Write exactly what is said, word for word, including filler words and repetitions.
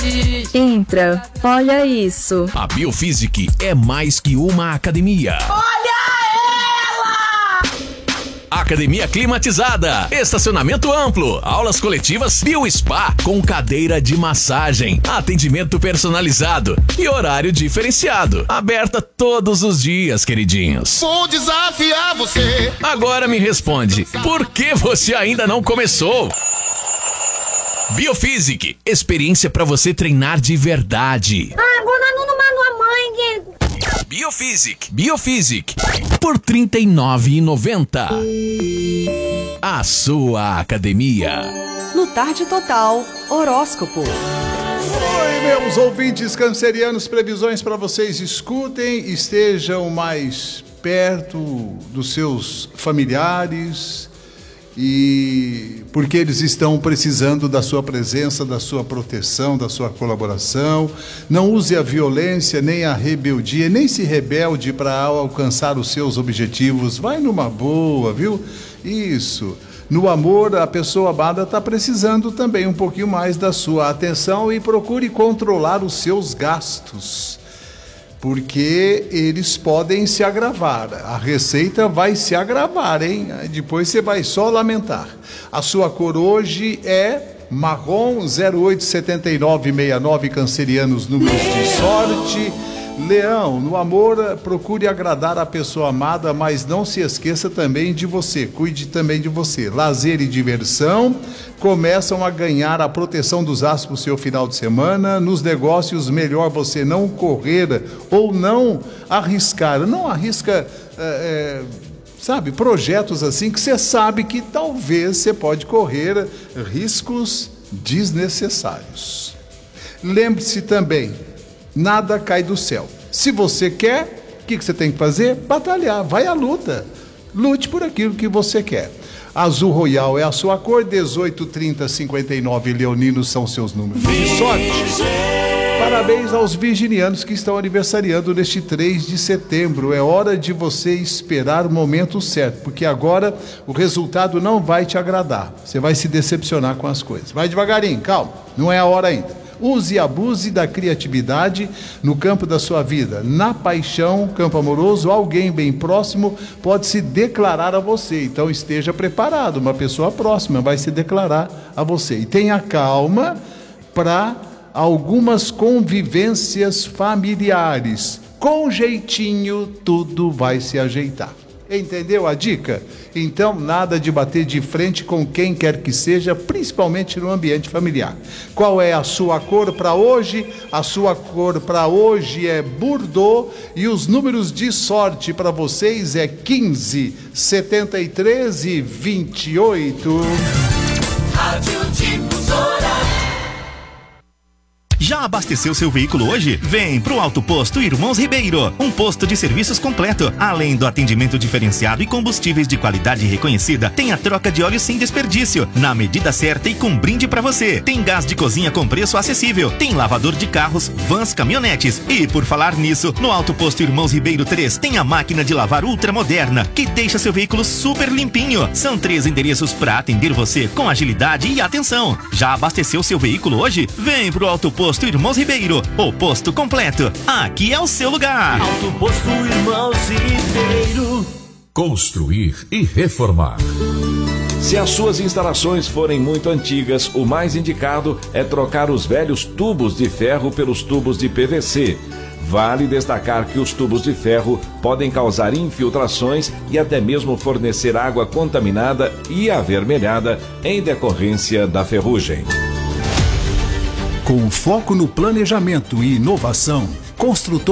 Entra, olha isso. A Biofísic é mais que uma academia. Olha ela! Academia climatizada, estacionamento amplo, aulas coletivas, Biospa com cadeira de massagem, atendimento personalizado e horário diferenciado. Aberta todos os dias, queridinhos. Vou desafiar você. Agora me responde, por que você ainda não começou? Biofísic, experiência para você treinar de verdade. Ah, agora não manda a mãe. Biofísic, Biofísic, por trinta e nove reais e noventa centavos. A sua academia. No Tarde Total, horóscopo. Oi, meus ouvintes cancerianos, previsões para vocês. Escutem, estejam mais perto dos seus familiares, e porque eles estão precisando da sua presença, da sua proteção, da sua colaboração. Não use a violência, nem a rebeldia, nem se rebelde para alcançar os seus objetivos. Vai numa boa, viu? Isso. No amor, a pessoa amada está precisando também um pouquinho mais da sua atenção, e procure controlar os seus gastos, porque eles podem se agravar. A receita vai se agravar, hein? Depois você vai só lamentar. A sua cor hoje é marrom. Zero oito sete nove seis nove, cancerianos, números de sorte. Leão, no amor, procure agradar a pessoa amada, mas não se esqueça também de você. Cuide também de você. Lazer e diversão começam a ganhar a proteção dos astros para o seu final de semana. Nos negócios, melhor você não correr ou não arriscar. Não arrisca, é, é, sabe, projetos assim que você sabe que talvez você pode correr riscos desnecessários. Lembre-se também, nada cai do céu. Se você quer, o que, que você tem que fazer? Batalhar, vai à luta. Lute por aquilo que você quer. Azul Royal é a sua cor. Dezoito, trinta, cinquenta e nove, leoninos são seus números de sorte. Parabéns aos virginianos que estão aniversariando neste três de setembro. É hora de você esperar o momento certo, porque agora o resultado não vai te agradar. Você vai se decepcionar com as coisas. Vai devagarinho, calma, não é a hora ainda. Use e abuse da criatividade no campo da sua vida. Na paixão, campo amoroso, alguém bem próximo pode se declarar a você. Então esteja preparado, uma pessoa próxima vai se declarar a você. E tenha calma para algumas convivências familiares. Com jeitinho, tudo vai se ajeitar. Entendeu a dica? Então, nada de bater de frente com quem quer que seja, principalmente no ambiente familiar. Qual é a sua cor para hoje? A sua cor para hoje é Bordeaux, e os números de sorte para vocês é quinze, setenta e três e vinte e oito. Rádio Difusora. Já abasteceu seu veículo hoje? Vem pro Auto Posto Irmãos Ribeiro, um posto de serviços completo. Além do atendimento diferenciado e combustíveis de qualidade reconhecida, tem a troca de óleo sem desperdício, na medida certa e com brinde pra você. Tem gás de cozinha com preço acessível, tem lavador de carros, vans, caminhonetes. E por falar nisso, no Auto Posto Irmãos Ribeiro três tem a máquina de lavar ultramoderna, que deixa seu veículo super limpinho. São três endereços pra atender você com agilidade e atenção. Já abasteceu seu veículo hoje? Vem pro Auto Posto Posto Irmãos Ribeiro, o posto completo. Aqui é o seu lugar. Auto Posto Irmãos Ribeiro. Construir e reformar. Se as suas instalações forem muito antigas, o mais indicado é trocar os velhos tubos de ferro pelos tubos de P V C. Vale destacar que os tubos de ferro podem causar infiltrações e até mesmo fornecer água contaminada e avermelhada em decorrência da ferrugem. Com foco no planejamento e inovação, Construtor